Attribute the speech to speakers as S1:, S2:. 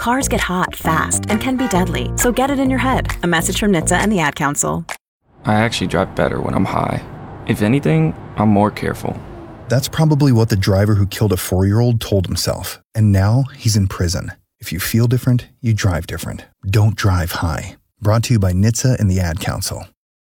S1: Cars get hot fast and can be deadly, so get it in your head. A message from NHTSA and the Ad Council.
S2: I actually drive better when I'm high. If anything, I'm more careful.
S3: That's probably what the driver who killed a 4-year-old told himself, and now he's in prison. If you feel different, you drive different. Don't drive high. Brought to you by NHTSA and the Ad Council.